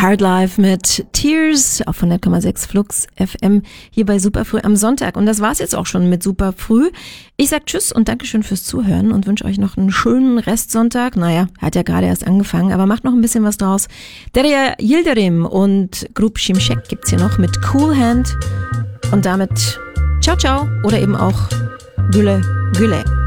Hard Life mit Tears auf 100,6 Flux FM hier bei Superfrüh am Sonntag. Und das war's jetzt auch schon mit Superfrüh. Ich sag Tschüss und Dankeschön fürs Zuhören und wünsche euch noch einen schönen Restsonntag. Naja, hat ja gerade erst angefangen, aber macht noch ein bisschen was draus. Derya Yildirim und Grup Şimşek gibt's hier noch mit Cool Hand. Und damit ciao, ciao oder eben auch Güle, Güle.